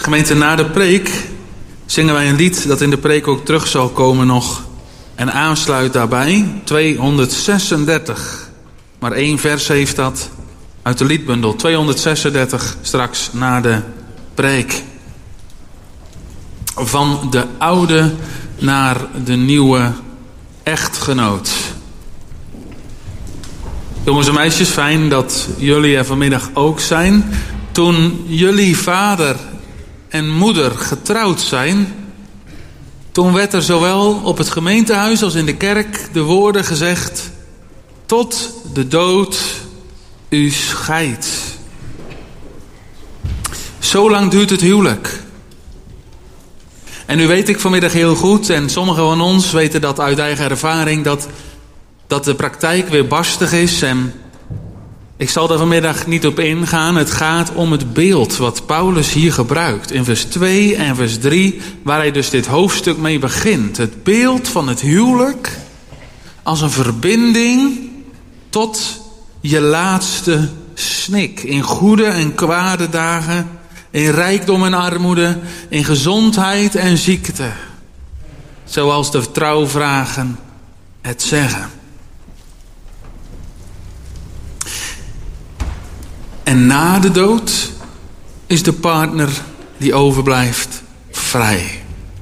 Gemeente, na de preek zingen wij een lied dat in de preek ook terug zal komen nog. En aansluit daarbij 236. Maar 1 vers heeft dat uit de liedbundel. 236 straks na de preek. Van de oude naar de nieuwe echtgenoot. Jongens en meisjes, fijn dat jullie er vanmiddag ook zijn. Toen jullie vader en moeder getrouwd zijn, toen werd er zowel op het gemeentehuis als in de kerk de woorden gezegd: tot de dood u scheidt. Zo lang duurt het huwelijk. En nu weet ik vanmiddag heel goed, en sommigen van ons weten dat uit eigen ervaring, dat de praktijk weer barstig is. En ik zal daar vanmiddag niet op ingaan. Het gaat om het beeld wat Paulus hier gebruikt. In vers 2 en vers 3, waar hij dus dit hoofdstuk mee begint. Het beeld van het huwelijk als een verbinding tot je laatste snik. In goede en kwade dagen, in rijkdom en armoede, in gezondheid en ziekte. Zoals de trouwvragen het zeggen. En na de dood is de partner die overblijft vrij.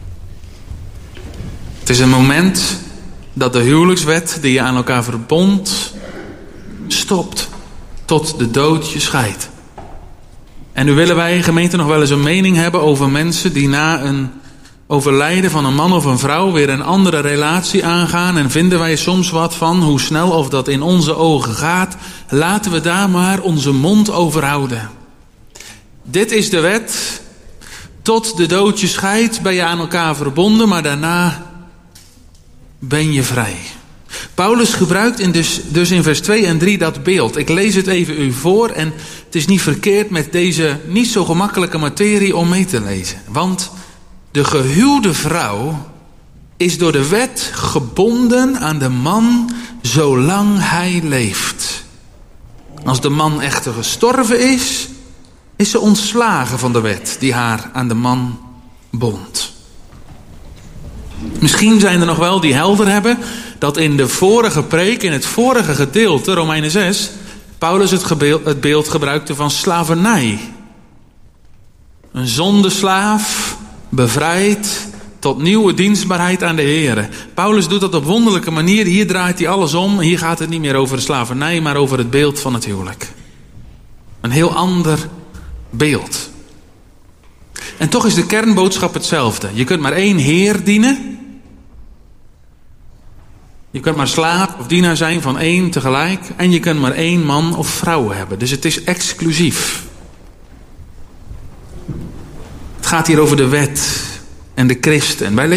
Het is een moment dat de huwelijkswet die je aan elkaar verbond stopt. Tot de dood je scheidt. En nu willen wij, gemeente, nog wel eens een mening hebben over mensen die na een overlijden van een man of een vrouw weer een andere relatie aangaan. En vinden wij soms wat van hoe snel of dat in onze ogen gaat. Laten we daar maar onze mond over houden. Dit is de wet. Tot de dood je scheidt ben je aan elkaar verbonden, maar daarna ben je vrij. Paulus gebruikt dus in vers 2 en 3 dat beeld. Ik lees het even u voor en het is niet verkeerd met deze niet zo gemakkelijke materie om mee te lezen. Want de gehuwde vrouw is door de wet gebonden aan de man zolang hij leeft. Als de man echter gestorven is ze ontslagen van de wet die haar aan de man bond. Misschien zijn er nog wel die helder hebben dat in de vorige preek, in het vorige gedeelte, Romeinen 6, Paulus het beeld gebruikte van slavernij. Een zondeslaaf, bevrijd tot nieuwe dienstbaarheid aan de Heer. Paulus doet dat op wonderlijke manier. Hier draait hij alles om. Hier gaat het niet meer over de slavernij, maar over het beeld van het huwelijk. Een heel ander beeld. En toch is de kernboodschap hetzelfde. Je kunt maar één Heer dienen. Je kunt maar slaaf of dienaar zijn van één tegelijk. En je kunt maar één man of vrouw hebben. Dus het is exclusief. Het gaat hier over de wet en de christen. Wij